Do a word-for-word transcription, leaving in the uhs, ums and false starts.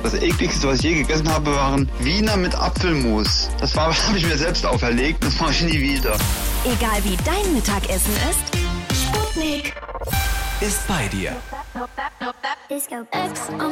Das ekligste, was ich je gegessen habe, waren Wiener mit Apfelmus. Das war, habe ich mir selbst auferlegt, das mache ich nie wieder. Egal wie dein Mittagessen ist, Sputnik ist bei dir. Disco X on